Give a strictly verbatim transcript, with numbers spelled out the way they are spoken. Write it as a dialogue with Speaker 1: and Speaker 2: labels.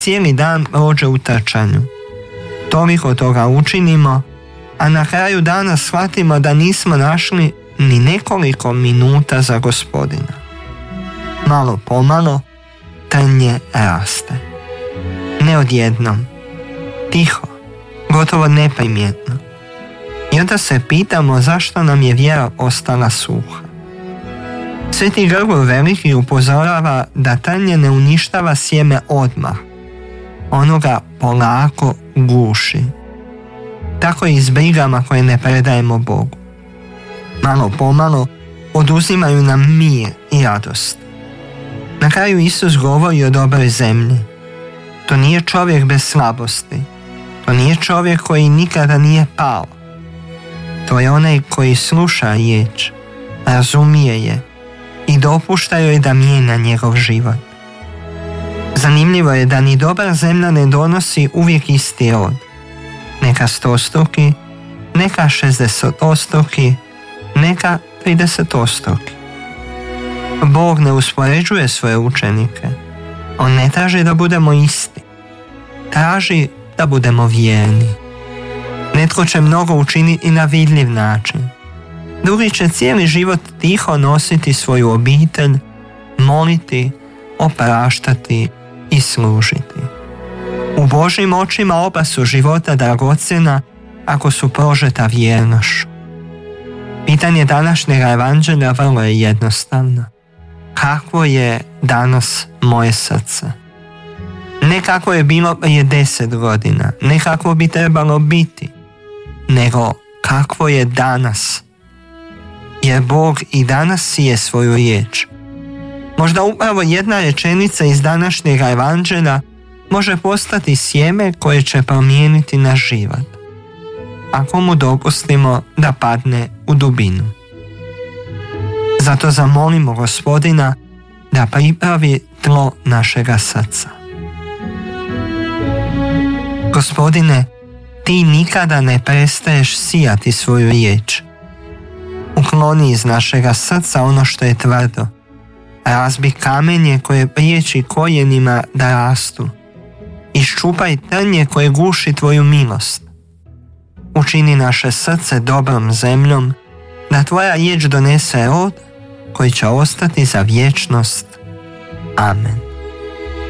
Speaker 1: cijeli dan prođe u trčanju. Toliko toga učinimo, a na kraju dana shvatimo da nismo našli ni nekoliko minuta za Gospodina. Malo pomalo trnje raste. Ne odjednom, tiho, gotovo neprimjetno. I onda se pitamo zašto nam je vjera ostala suha. Sveti Grgur Veliki upozorava da trnje ne uništava sjeme odmah. Ono ga polako guši. Tako i s brigama koje ne predajemo Bogu. Malo pomalo oduzimaju nam mir i radost. Na kraju Isus govori o dobroj zemlji. To nije čovjek bez slabosti. To nije čovjek koji nikada nije pao. To je onaj koji sluša riječ, razumije je i dopušta joj da mijenja njegov život. Zanimljivo je da ni dobra zemlja ne donosi uvijek isti rod. Neka stostruki, neka šezdesetstruki, neka tridesetstruki. Bog ne uspoređuje svoje učenike. On ne traži da budemo isti. Traži da budemo vjerni. Netko će mnogo učiniti na vidljiv način. Drugi će cijeli život tiho nositi svoju obitelj, moliti, opraštati i služiti. U Božjim očima oba su života dragocjena ako su prožeta vjernošću. Pitanje današnjeg evanđelja vrlo je jednostavno. Kakvo je danas moje srce? Ne kako je bilo prije deset godina, ne kako bi trebalo biti, nego kakvo je danas. Jer Bog i danas sije svoju riječ. Možda upravo jedna rečenica iz današnjeg evanđelja može postati sjeme koje će promijeniti naš život, ako mu dopustimo da padne u dubinu. Zato zamolimo Gospodina da pripravi tlo našega srca. Gospodine, ti nikada ne prestaješ sijati svoju riječ. Ukloni iz našega srca ono što je tvrdo. Razbi kamenje koje priječi korijenima da rastu. Iščupaj trnje koje guši tvoju milost. Učini naše srce dobrom zemljom, da tvoja riječ donese rod koji će ostati za vječnost. Amen.